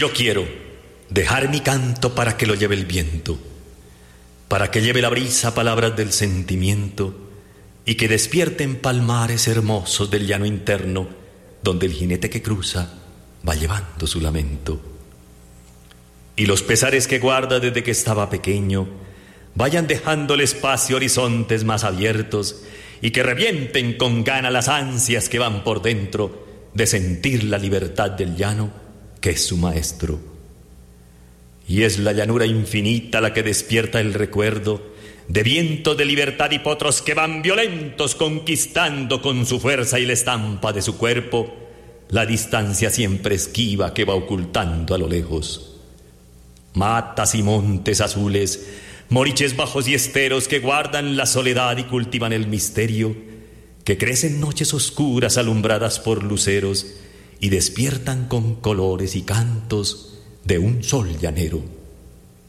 Yo quiero dejar mi canto para que lo lleve el viento, para que lleve la brisa palabras del sentimiento y que despierten palmares hermosos del llano interno, donde el jinete que cruza va llevando su lamento. Y los pesares que guarda desde que estaba pequeño vayan dejándole espacio a horizontes más abiertos y que revienten con gana las ansias que van por dentro de sentir la libertad del llano, que es su maestro. Y es la llanura infinita la que despierta el recuerdo de vientos de libertad y potros que van violentos conquistando con su fuerza y la estampa de su cuerpo la distancia siempre esquiva que va ocultando a lo lejos. Matas y montes azules, moriches bajos y esteros que guardan la soledad y cultivan el misterio, que crecen noches oscuras alumbradas por luceros y despiertan con colores y cantos de un sol llanero.